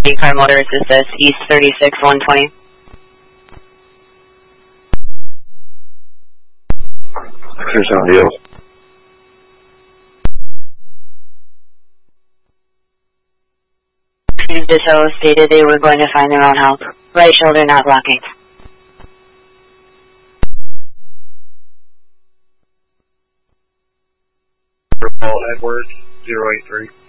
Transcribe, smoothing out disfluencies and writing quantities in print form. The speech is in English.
car motor assist East 36 120. Here's some deal. Ditto stated they were going to find their own help. Right shoulder not blocking. Paul Edwards, 083.